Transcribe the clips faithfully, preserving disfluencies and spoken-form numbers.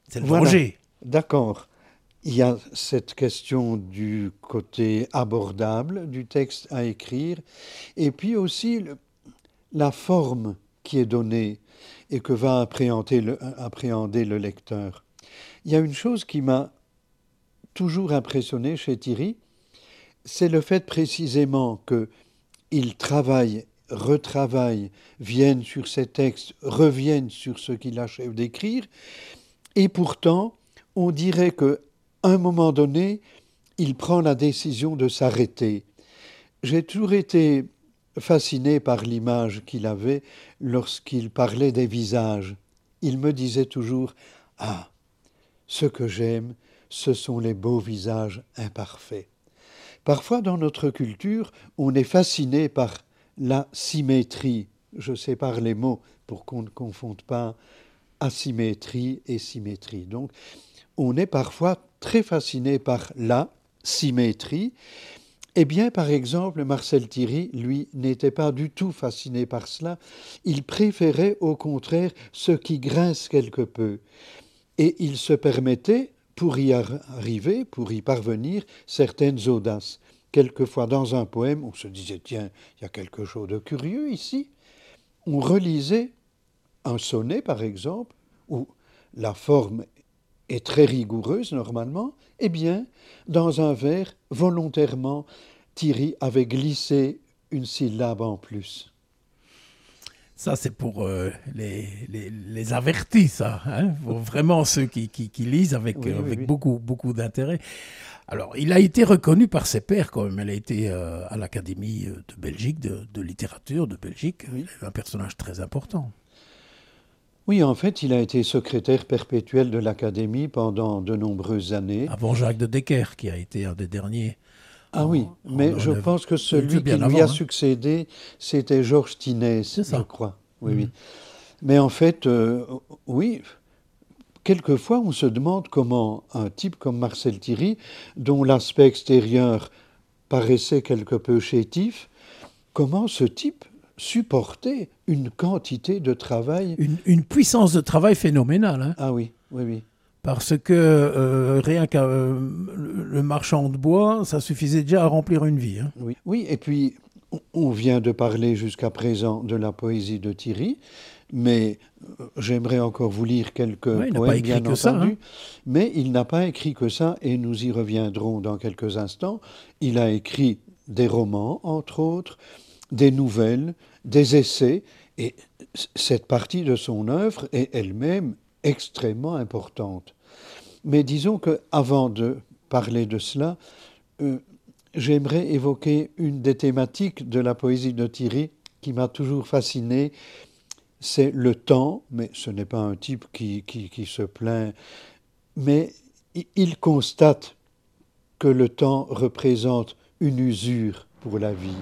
C'est le Voilà, danger. d'accord. Il y a cette question du côté abordable du texte à écrire, et puis aussi le- la forme qui est donnée et que va appréhender le, appréhender le lecteur. Il y a une chose qui m'a toujours impressionné chez Thierry, c'est le fait précisément qu'il travaille, retravaille, vienne sur ses textes, revienne sur ce qu'il achève d'écrire, et pourtant, on dirait qu'à un moment donné, il prend la décision de s'arrêter. J'ai toujours été fasciné par l'image qu'il avait lorsqu'il parlait des visages. Il me disait toujours: Ah, ce que j'aime, ce sont les beaux visages imparfaits. Parfois, dans notre culture, on est fasciné par la symétrie. Je sépare les mots pour qu'on ne confonde pas asymétrie et symétrie. Donc, on est parfois très fasciné par la symétrie. Eh bien, par exemple, Marcel Thierry, lui, n'était pas du tout fasciné par cela. Il préférait au contraire ce qui grince quelque peu. Et il se permettait, pour y arriver, pour y parvenir, certaines audaces. Quelquefois, dans un poème, on se disait: tiens, il y a quelque chose de curieux ici. On relisait un sonnet, par exemple, où la forme est très rigoureuse normalement. Eh bien, dans un vers, volontairement, Thierry avait glissé une syllabe en plus. Ça, c'est pour euh, les, les, les avertis, ça. Hein, pour vraiment ceux qui, qui, qui lisent avec, Oui, euh, oui, avec oui. beaucoup, beaucoup d'intérêt. Alors, il a été reconnu par ses pairs quand même. Elle a été euh, à l'Académie de Belgique, de, de littérature de Belgique. Oui. Il est un personnage très important. Oui, en fait, il a été secrétaire perpétuel de l'Académie pendant de nombreuses années. Avant Jacques de Decker, qui a été un des derniers Ah oui, en, en, mais en je œuvre. pense que Il était celui qui bien lui a avant. Hein. succédé, c'était Georges Tinès, C'est je ça. crois. Oui, Mm. oui. Mais en fait, euh, oui, quelquefois on se demande comment un type comme Marcel Thierry, dont l'aspect extérieur paraissait quelque peu chétif, comment ce type supportait une quantité de travail. Une, une puissance de travail phénoménale. Hein. Ah oui, oui, oui. Parce que euh, rien qu'un euh, le marchand de bois, ça suffisait déjà à remplir une vie. Hein. Oui, oui, et puis on vient de parler jusqu'à présent de la poésie de Thierry, mais euh, j'aimerais encore vous lire quelques Ouais, il n'a pas poèmes, écrit bien que ça. Hein. entendu, mais il n'a pas écrit que ça, et nous y reviendrons dans quelques instants. Il a écrit des romans, entre autres, des nouvelles, des essais, et cette partie de son œuvre est elle-même extrêmement importante. Mais disons que avant de parler de cela, euh, j'aimerais évoquer une des thématiques de la poésie de Thierry qui m'a toujours fasciné, c'est le temps, mais ce n'est pas un type qui, qui, qui se plaint, mais il constate que le temps représente une usure pour la vie.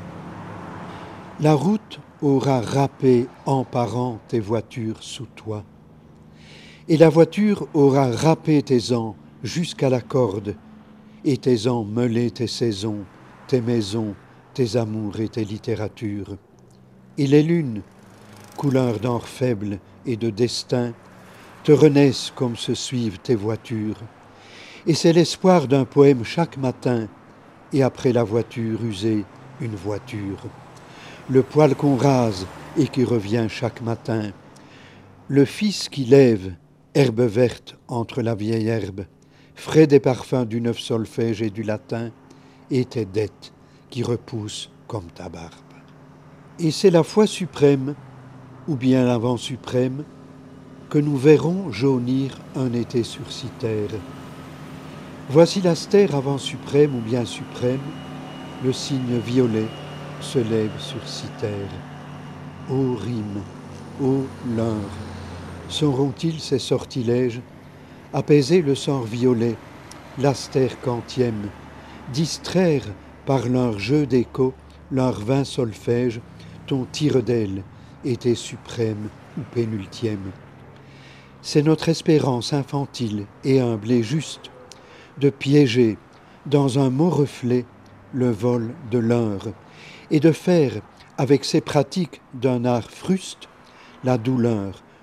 La route aura râpé en parant tes voitures sous toi, et la voiture aura râpé tes ans jusqu'à la corde, et tes ans meulé tes saisons, tes maisons, tes amours et tes littératures. Et les lunes, couleur d'or faible et de destin, te renaissent comme se suivent tes voitures. Et c'est l'espoir d'un poème chaque matin, et après la voiture usée, une voiture. Le poil qu'on rase et qui revient chaque matin. Le fils qui lève, herbe verte entre la vieille herbe, frais des parfums du neuf solfège et du latin, et tes dettes qui repoussent comme ta barbe. Et c'est la foi suprême, ou bien l'avant suprême, que nous verrons jaunir un été sur Cythère. Voici l'astère avant suprême ou bien suprême, le signe violet se lève sur Cythère. Ô rime, ô leurre, sauront-ils ces sortilèges apaiser le sort violet, l'astère quantième, distraire par leur jeu d'écho, leur vain solfège, ton tire d'aile était suprême ou pénultième. C'est notre espérance infantile et humble et juste de piéger dans un mot reflet le vol de l'heure et de faire avec ces pratiques d'un art fruste la douleur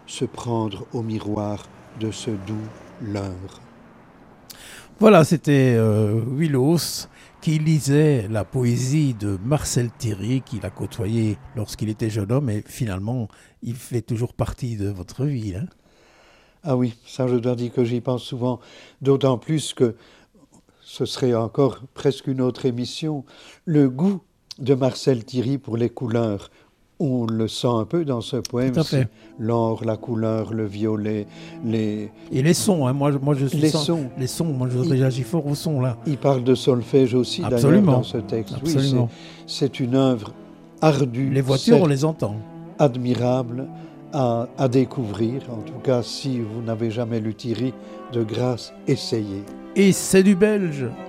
se prendre au miroir de ce doux leurre. Voilà, c'était euh, Willos qui lisait la poésie de Marcel Thierry, qu'il a côtoyé lorsqu'il était jeune homme, et finalement, il fait toujours partie de votre vie. Hein. Ah oui, ça je dois dire que j'y pense souvent, d'autant plus que ce serait encore presque une autre émission. Le goût de Marcel Thierry pour les couleurs, on le sent un peu dans ce poème. Tout à fait. L'or, la couleur, le violet, les... Et les sons, hein, moi, moi je suis les sans... sons. Les sons, moi je réagis fort aux sons là. Il parle de solfège aussi d'ailleurs dans ce texte. Absolument. Oui, c'est, c'est une œuvre ardue. Les voitures, on les entend. Admirable à, à découvrir. En tout cas, si vous n'avez jamais lu Thierry, de grâce, essayez. Et c'est du belge.